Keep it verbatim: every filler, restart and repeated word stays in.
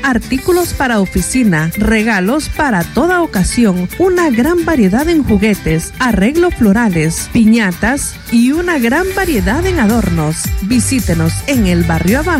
artículos para oficina, regalos para toda ocasión, una gran variedad en juguetes, arreglos florales, piñatas y una gran variedad en adornos. Visítenos en el barrio Abajo